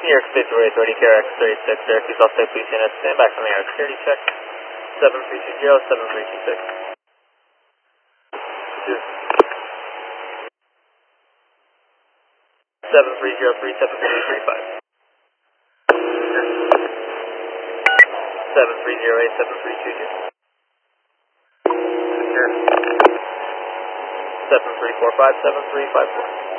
New York State Thruway Authority, KRX-36, Syracuse, I'll stay please unit, stand back from the air security check, 7320, 7326. 7303, 7308, 7322. 7345, 7354.